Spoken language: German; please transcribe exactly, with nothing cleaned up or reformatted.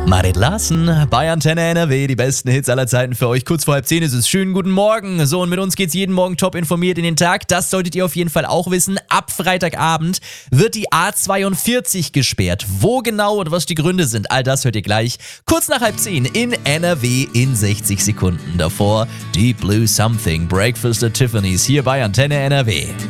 Marit Larsen bei Antenne N R W, die besten Hits aller Zeiten für euch. Kurz vor halb zehn ist es. Schönen guten Morgen. So, und mit uns geht's jeden Morgen top informiert in den Tag. Das solltet ihr auf jeden Fall auch wissen. Ab Freitagabend wird die A zweiundvierzig gesperrt. Wo genau und was die Gründe sind, all das hört ihr gleich. Kurz nach halb zehn in N R W in sechzig Sekunden. Davor Deep Blue Something, Breakfast at Tiffany's hier bei Antenne N R W.